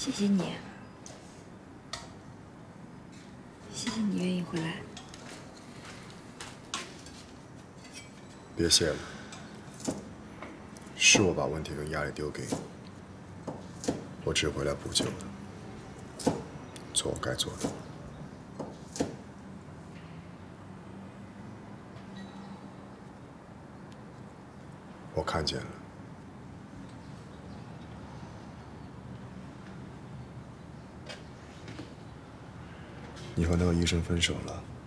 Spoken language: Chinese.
谢谢你，谢谢你愿意回来。 别谢了，是我把问题跟压力丢给你，我只回来补救的，做我该做的。我看见了，你和那个医生分手了。